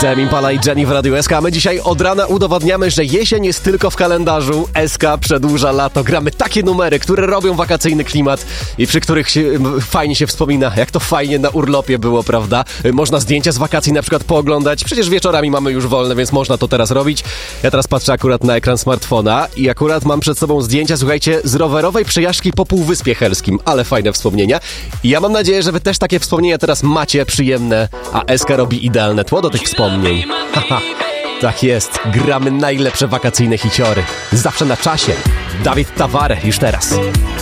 Tame Impala i Jenny w Radiu SK. My dzisiaj od rana udowadniamy, że jesień jest tylko w kalendarzu. SK przedłuża lato. Gramy takie numery, które robią wakacyjny klimat i przy których fajnie się wspomina, jak to fajnie na urlopie było, prawda? Można zdjęcia z wakacji na przykład pooglądać. Przecież wieczorami mamy już wolne, więc można to teraz robić. Ja teraz patrzę akurat na ekran smartfona i akurat mam przed sobą zdjęcia, słuchajcie, z rowerowej przejażdżki po Półwyspie Helskim. Ale fajne wspomnienia. I ja mam nadzieję, że wy też takie wspomnienia teraz macie przyjemne, a SK robi idealne tło do tych wspomnień. Haha, tak jest. Gramy najlepsze wakacyjne hiciory. Zawsze na czasie. Dawid Taware już teraz.